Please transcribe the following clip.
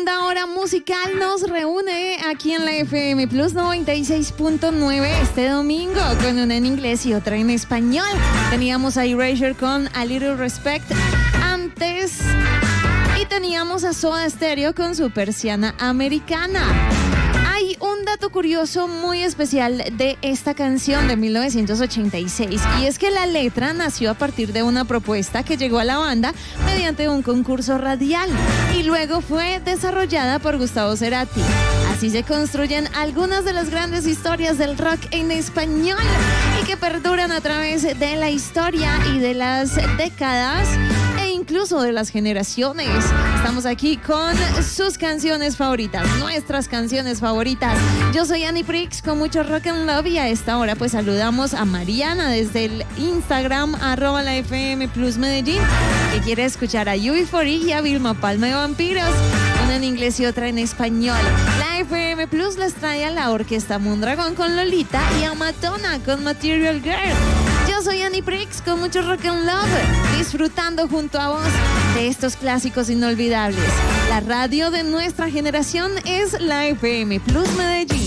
segunda hora musical nos reúne aquí en la FM Plus 96.9 este domingo con una en inglés y otra en español. Teníamos a Erasure con A Little Respect antes y teníamos a Soda Stereo con su Persiana Americana. Hay un dato curioso muy especial de esta canción de 1986 y es que la letra nació a partir de una propuesta que llegó a la banda mediante un concurso radial y luego fue desarrollada por Gustavo Cerati. Así se construyen algunas de las grandes historias del rock en español y que perduran a través de la historia y de las décadas e incluso de las generaciones. Estamos aquí con sus canciones favoritas, nuestras canciones favoritas. Yo soy Annie Prix con mucho rock and love y a esta hora pues saludamos a Mariana desde el Instagram @la FM Plus Medellín, que quiere escuchar a UB40 y a Vilma Palma de Vampiros, una en inglés y otra en español. La FM Plus les trae a la Orquesta Mondragón con Lolita y a Madonna con Material Girl. Yo soy Annie Prix con mucho rock and love, disfrutando junto a vos de estos clásicos inolvidables. La radio de nuestra generación es la FM Plus Medellín.